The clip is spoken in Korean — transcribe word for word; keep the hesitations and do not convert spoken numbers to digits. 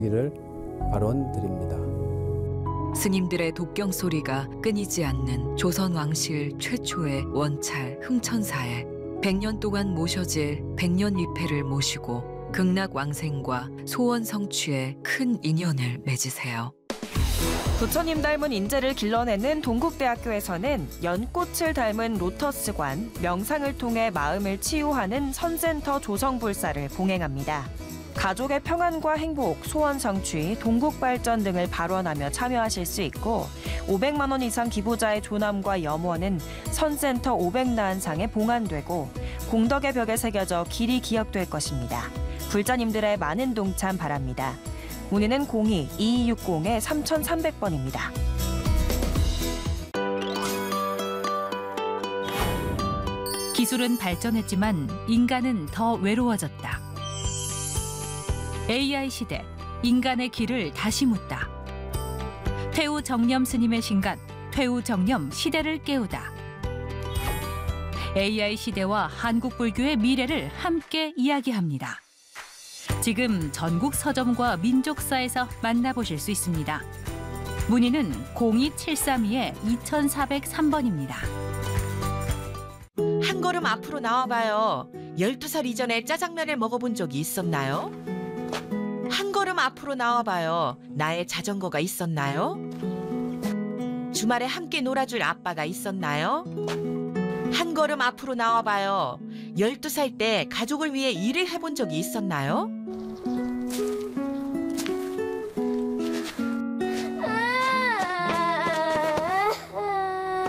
기를 발언드립니다. 스님들의 독경 소리가 끊이지 않는 조선 왕실 최초의 원찰 흥천사에 백 년 동안 모셔질 백년위패를 모시고 극락왕생과 소원 성취에 큰 인연을 맺으세요. 부처님 닮은 인재를 길러내는 동국대학교에서는 연꽃을 닮은 로터스관, 명상을 통해 마음을 치유하는 선센터 조성불사를 봉행합니다. 가족의 평안과 행복, 소원 성취, 동국 발전 등을 발언하며 참여하실 수 있고 오백만 원 이상 기부자의 조남과 염원은 선센터 오백나한상에 봉안되고 공덕의 벽에 새겨져 길이 기억될 것입니다. 불자님들의 많은 동참 바랍니다. 문의는 공이 이이육공 삼삼공 번입니다. 기술은 발전했지만 인간은 더 외로워졌다. 에이아이 시대, 인간의 길을 다시 묻다. 퇴우정념 스님의 신간, 퇴우정념 시대를 깨우다. 에이아이 시대와 한국 불교의 미래를 함께 이야기합니다. 지금 전국 서점과 민족사에서 만나보실 수 있습니다. 문의는 공이칠삼이 이사공삼 번입니다. 한 걸음 앞으로 나와봐요. 열두 살 이전에 짜장면을 먹어본 적이 있었나요? 한 걸음 앞으로 나와봐요. 나의 자전거가 있었나요? 주말에 함께 놀아줄 아빠가 있었나요? 한 걸음 앞으로 나와봐요. 열두 살 때 가족을 위해 일을 해본 적이 있었나요?